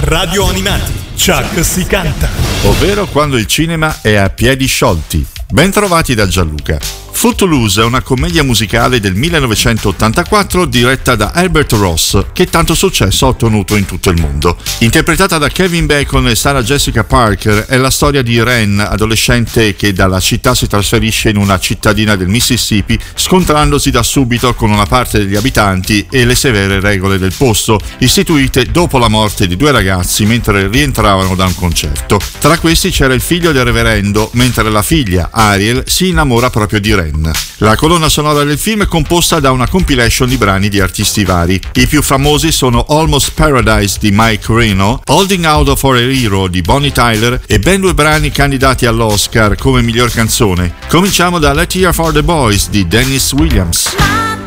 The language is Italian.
Radio Animati, Chuck si canta. Ovvero quando il cinema è a piedi sciolti. Ben trovati da Gianluca. Footloose è una commedia musicale del 1984 diretta da Herbert Ross, che tanto successo ha ottenuto in tutto il mondo. Interpretata da Kevin Bacon e Sarah Jessica Parker, è la storia di Ren, adolescente che dalla città si trasferisce in una cittadina del Mississippi, scontrandosi da subito con una parte degli abitanti e le severe regole del posto, istituite dopo la morte di due ragazzi mentre rientravano da un concerto. Tra questi c'era il figlio del reverendo, mentre la figlia, Ariel, si innamora proprio di Ren. La colonna sonora del film è composta da una compilation di brani di artisti vari. I più famosi sono Almost Paradise di Mike Reno, Holding Out for a Hero di Bonnie Tyler e ben due brani candidati all'Oscar come miglior canzone. Cominciamo da Let's Hear for the Boys di Dennis Williams.